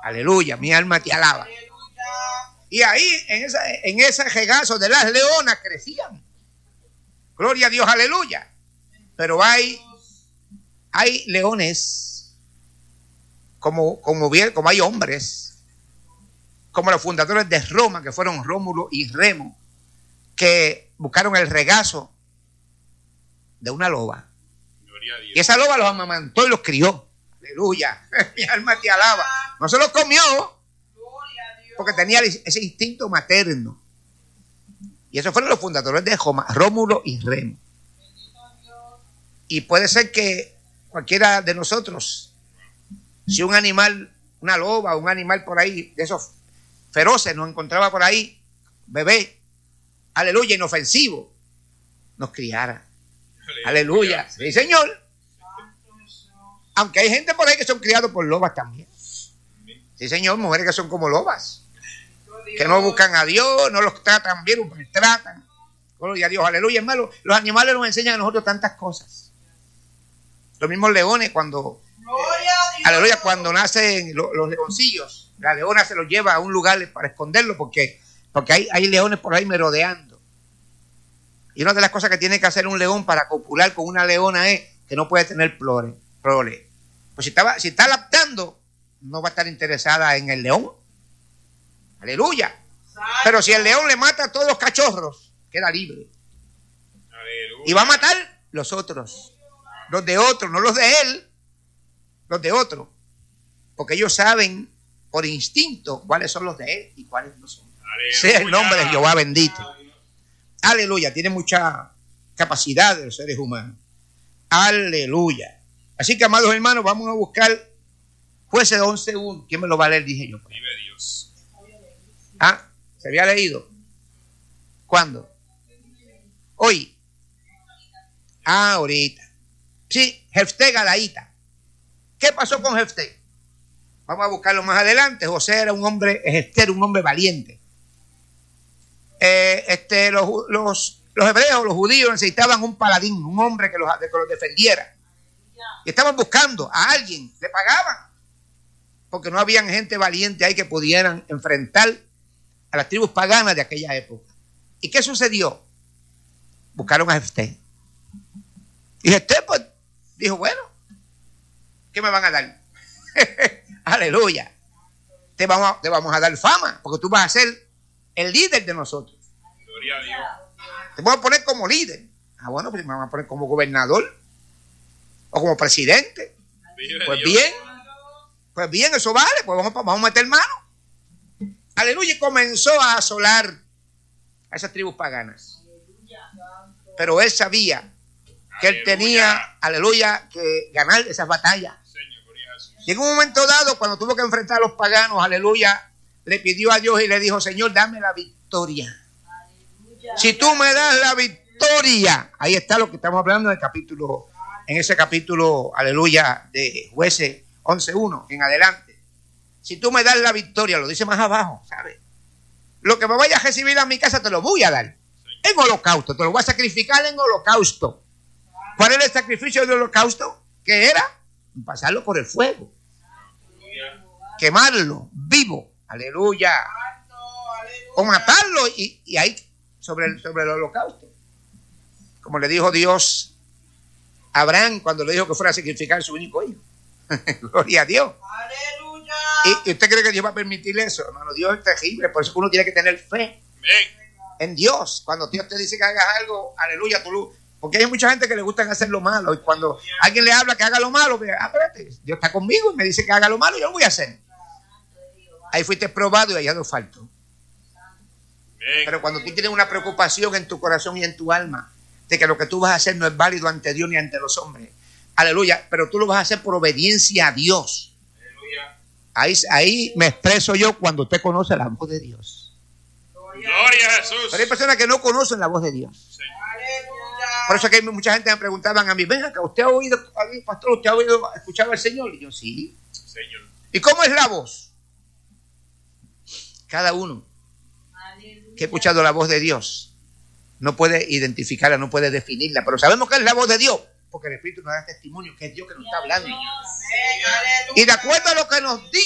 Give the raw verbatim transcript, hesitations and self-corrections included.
Aleluya, mi alma te alaba. Y ahí, en, esa, en ese regazo de las leonas crecían. Gloria a Dios, aleluya. Pero hay, hay leones, como, como, bien, como hay hombres, como los fundadores de Roma, que fueron Rómulo y Remo, que buscaron el regazo de una loba. Y esa loba los amamantó y los crió. Aleluya, mi alma te alaba. No se los comió, porque tenía ese instinto materno. Y esos fueron los fundadores de Roma, Rómulo y Remo. Y puede ser que cualquiera de nosotros, si un animal, una loba, un animal por ahí, de esos feroces, nos encontraba por ahí, bebé, aleluya, inofensivo, nos criara. Aleluya, aleluya. Sí, Señor. Aunque hay gente por ahí que son criados por lobas también. Sí, Señor, mujeres que son como lobas, que no buscan a Dios, no los tratan bien, los maltratan. Gloria a Dios, aleluya, hermano. Los animales nos enseñan a nosotros tantas cosas. Los mismos leones, cuando, eh, aleluya, cuando nacen los, los leoncillos, la leona se los lleva a un lugar para esconderlo, porque, porque hay, hay leones por ahí merodeando. Y una de las cosas que tiene que hacer un león para copular con una leona es que no puede tener prole. prole. Pues si, estaba, si está lactando, no va a estar interesada en el león. Aleluya. Pero si el león le mata a todos los cachorros, queda libre. Aleluya. Y va a matar los otros. Los de otros, no los de él. Los de otros. Porque ellos saben por instinto cuáles son los de él y cuáles no son. Aleluya. Sea el nombre de Jehová bendito. Aleluya. Tiene mucha capacidad de los seres humanos. Aleluya. Así que, amados hermanos, vamos a buscar Jueces once uno. ¿Quién me lo va a leer? Dije yo. Vive Dios. Ah, ¿se había leído? ¿Cuándo? Hoy. Ah, ahorita. Sí, Jefté Galaíta. ¿Qué pasó con Jefté? Vamos a buscarlo más adelante. José era un hombre, Jefté era un hombre valiente. Eh, este, los, los, los hebreos, los judíos necesitaban un paladín, un hombre que los, que los defendiera. Y estaban buscando a alguien, le pagaban, porque no habían gente valiente ahí que pudieran enfrentar a las tribus paganas de aquella época. ¿Y qué sucedió? Buscaron a Jefté. Y Jefté pues dijo, bueno, ¿qué me van a dar? Aleluya. Te vamos, a, te vamos a dar fama, porque tú vas a ser el líder de nosotros. Gloria a Dios. Te vamos a poner como líder. Ah, bueno, pues me van a poner como gobernador o como presidente. Vive Pues Dios. bien, pues bien, eso vale, pues vamos, vamos a meter mano. Aleluya, y comenzó a asolar a esas tribus paganas. Pero él sabía que él tenía, aleluya, que ganar esas batallas. Señor, gloria a Jesús. Y en un momento dado, cuando tuvo que enfrentar a los paganos, aleluya, le pidió a Dios y le dijo, Señor, dame la victoria. Si tú me das la victoria, ahí está lo que estamos hablando en el capítulo, en ese capítulo, aleluya, de Jueces once uno en adelante. Si tú me das la victoria, lo dice más abajo, ¿sabes? Lo que me vayas a recibir a mi casa te lo voy a dar. En holocausto, te lo voy a sacrificar en holocausto. ¿Cuál era el sacrificio del holocausto? ¿Qué era? Pasarlo por el fuego. Quemarlo vivo. Aleluya. O matarlo y, y ahí sobre el, sobre el holocausto. Como le dijo Dios a Abraham cuando le dijo que fuera a sacrificar a su único hijo. Gloria a Dios. Aleluya. ¿Y, ¿Y usted cree que Dios va a permitir eso? Hermano, Dios es terrible. Por eso uno tiene que tener fe Amén. en Dios. Cuando Dios te dice que hagas algo, aleluya, tú lo... Porque hay mucha gente que le gusta hacer lo malo. Y cuando alguien le habla que haga lo malo, que, ah, espérate, Dios está conmigo y me dice que haga lo malo, yo lo voy a hacer. Ahí fuiste probado y allá no faltó. Amén. Pero cuando tú tienes una preocupación en tu corazón y en tu alma de que lo que tú vas a hacer no es válido ante Dios ni ante los hombres, aleluya, pero tú lo vas a hacer por obediencia a Dios. Aleluya. Ahí, ahí me expreso yo cuando usted conoce la voz de Dios. Gloria a Jesús. Pero hay personas que no conocen la voz de Dios. Señor. Por eso es que mucha gente me preguntaban a mí, ven acá, ¿usted ha oído, pastor, usted ha oído, escuchado al Señor? Y yo, sí. Señor. ¿Y cómo es la voz? Cada uno que ha escuchado la voz de Dios no puede identificarla, no puede definirla, pero sabemos que es la voz de Dios, porque el Espíritu nos da testimonio que es Dios que nos está hablando. Y de acuerdo a lo que nos dice,